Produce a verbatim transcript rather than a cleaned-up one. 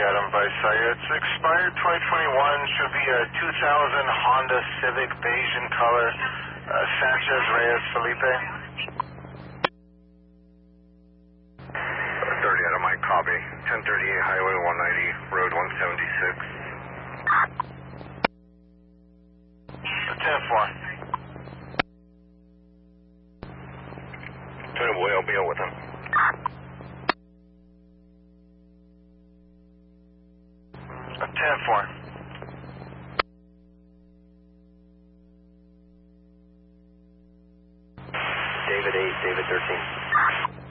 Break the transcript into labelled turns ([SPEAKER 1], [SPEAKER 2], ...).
[SPEAKER 1] got him by sight. It's expired twenty twenty-one. Should be a two thousand Honda Civic, beige in color. Uh, Sanchez Reyes Felipe.
[SPEAKER 2] thirty out of my copy. ten thirty-eight Highway one ninety, Road one seventy-six.
[SPEAKER 1] ten four.
[SPEAKER 2] Tony Boy, I'll be out with him.
[SPEAKER 1] ten four.
[SPEAKER 2] David eight, David thirteen.